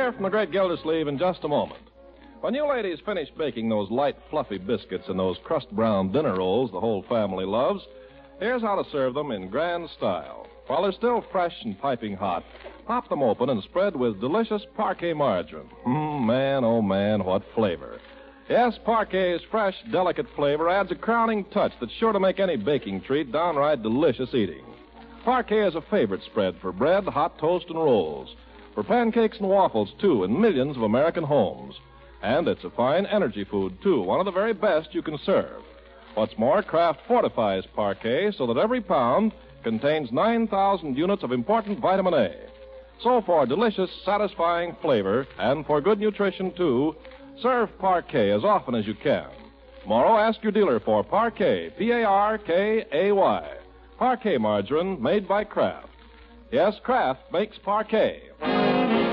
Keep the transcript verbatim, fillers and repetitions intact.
hear from the great Gildersleeve in just a moment. When you ladies finish baking those light, fluffy biscuits and those crust-brown dinner rolls the whole family loves, here's how to serve them in grand style. While they're still fresh and piping hot, pop them open and spread with delicious Parquet margarine. Mmm, man, oh man, what flavor. Yes, Parquet's fresh, delicate flavor adds a crowning touch that's sure to make any baking treat downright delicious eating. Parquet is a favorite spread for bread, hot toast, and rolls. For pancakes and waffles, too, in millions of American homes. And it's a fine energy food, too, one of the very best you can serve. What's more, Kraft fortifies Parquet so that every pound contains nine thousand units of important vitamin A. So for delicious, satisfying flavor, and for good nutrition, too, serve Parquet as often as you can. Tomorrow, ask your dealer for Parquet, P A R K A Y. Parquet margarine made by Kraft. Yes, Kraft makes Parquet.